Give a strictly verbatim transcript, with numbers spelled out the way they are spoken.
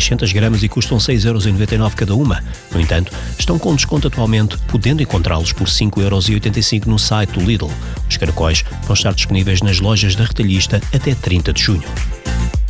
seiscentas gramas e custam seis euros e noventa e nove cada uma. No entanto, estão com desconto atualmente, podendo encontrá-los por cinco euros e oitenta e cinco no site do Lidl. Os caracóis vão estar disponíveis nas lojas da retalhista até trinta de junho.